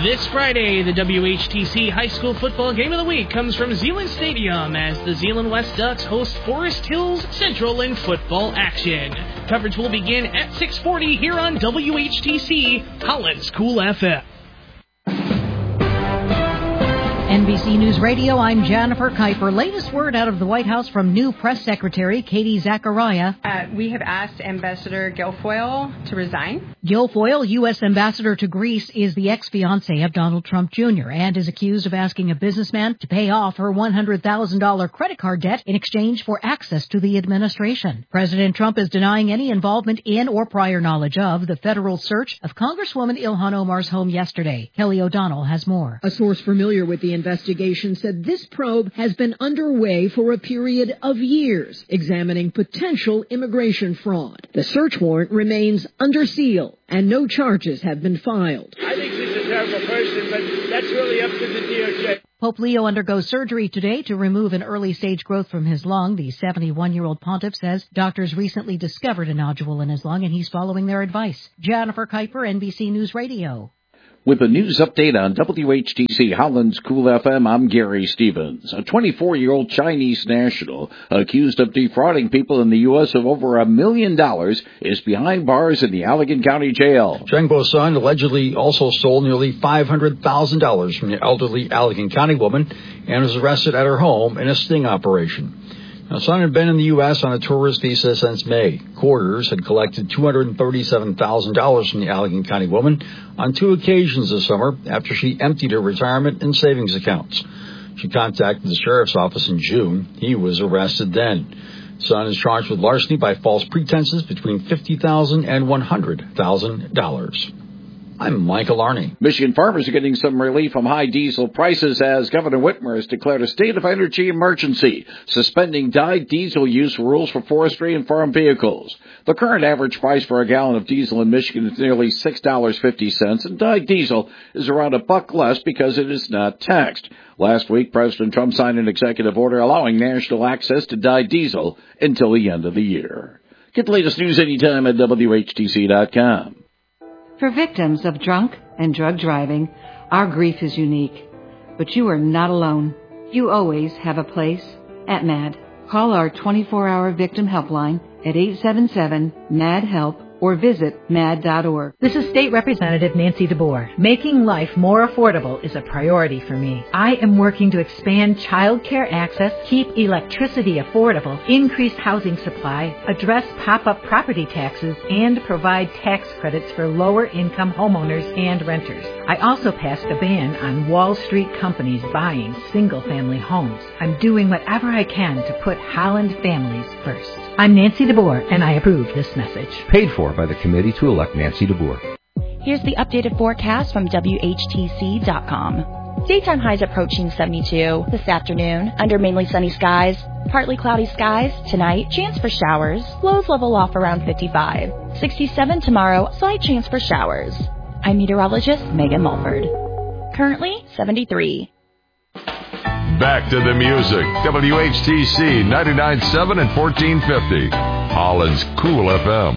This Friday, the WHTC High School Football Game of the Week comes from Zeeland Stadium as the Zeeland West Ducks host Forest Hills Central in football action. Coverage will begin at 6:40 here on WHTC, Holland's Cool FM. NBC News Radio, I'm Jennifer Kuiper. Latest word out of the White House from new press secretary Katie Zachariah. We have asked Ambassador Guilfoyle to resign. Guilfoyle, U.S. Ambassador to Greece, is the ex-fiancé of Donald Trump Jr. and is accused of asking a businessman to pay off her $100,000 credit card debt in exchange for access to the administration. President Trump is denying any involvement in or prior knowledge of the federal search of Congresswoman Ilhan Omar's home yesterday. Kelly O'Donnell has more. A source familiar with the investigation said this probe has been underway for a period of years, examining potential immigration fraud. The search warrant remains under seal, and no charges have been filed. I think she's a terrible person, but that's really up to the DOJ. Pope Leo undergoes surgery today to remove an early-stage growth from his lung. The 71-year-old pontiff says doctors recently discovered a nodule in his lung, and he's following their advice. Jennifer Kuiper, NBC News Radio. With a news update on WHTC Holland's Cool FM, I'm Gary Stevens. A 24-year-old Chinese national accused of defrauding people in the U.S. of over $1 million is behind bars in the Allegan County Jail. Zheng Bo-sun allegedly also stole nearly $500,000 from the elderly Allegan County woman and was arrested at her home in a sting operation. Now, Sun had been in the U.S. on a tourist visa since May. Quarters had collected $237,000 from the Allegan County woman on 2 occasions this summer after she emptied her retirement and savings accounts. She contacted the sheriff's office in June. He was arrested then. Sun is charged with larceny by false pretenses between $50,000 and $100,000. I'm Michael Arney. Michigan farmers are getting some relief from high diesel prices as Governor Whitmer has declared a state of energy emergency, suspending dyed diesel use rules for forestry and farm vehicles. The current average price for a gallon of diesel in Michigan is nearly $6.50, and dyed diesel is around $1 less because it is not taxed. Last week, President Trump signed an executive order allowing national access to dyed diesel until the end of the year. Get the latest news anytime at WHTC.com. For victims of drunk and drug driving, our grief is unique. But you are not alone. You always have a place at MAD. Call our 24-hour victim helpline at 877-MAD-HELP or visit mad.org. This is State Representative Nancy DeBoer. Making life more affordable is a priority for me. I am working to expand child care access, keep electricity affordable, increase housing supply, address pop-up property taxes, and provide tax credits for lower-income homeowners and renters. I also passed a ban on Wall Street companies buying single-family homes. I'm doing whatever I can to put Holland families first. I'm Nancy DeBoer, and I approve this message. Paid for by the committee to elect Nancy DeBoer. Here's the updated forecast from WHTC.com. Daytime highs approaching 72 this afternoon under mainly sunny skies. Partly cloudy skies tonight, chance for showers. Lows level off around 55. 67 tomorrow, slight chance for showers. I'm meteorologist Megan Mulford. Currently 73. Back to the music. WHTC 99.7 and 1450. Holland's Cool FM.